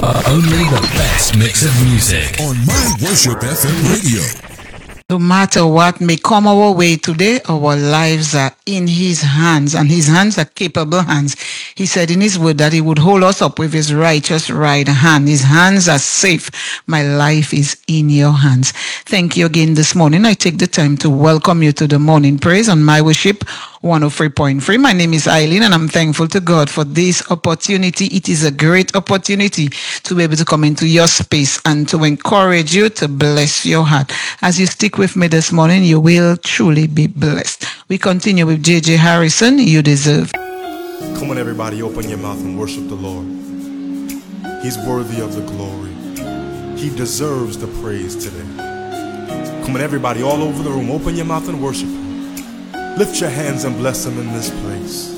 Only the best mix of music on My Worship FM radio. No matter what may come our way today, our lives are in His hands, and His hands are capable hands. He said in His word that He would hold us up with His righteous right hand. His hands are safe. My life is in your hands. Thank you again this morning. I take the time to welcome you to the morning praise on My Worship 103.3. My name is Eileen, and I'm thankful to God for this opportunity. It is a great opportunity to be able to come into your space and to encourage you, to bless your heart. As you stick with me this morning, you will truly be blessed. We continue with J.J. Harrison, You Deserve. Come on, everybody, open your mouth and worship the Lord. He's worthy of the glory. He deserves the praise today. Come on, everybody, all over the room, open your mouth and worship Him. Lift your hands and bless Him in this place.